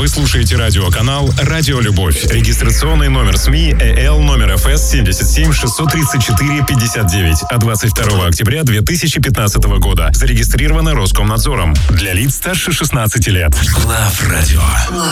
Вы слушаете радиоканал «Радио Любовь». Регистрационный номер СМИ ЭЛ номер ФС 77 634 59 от 22 октября 2015 года. Зарегистрировано Роскомнадзором. Для лиц старше 16 лет. Лав Радио.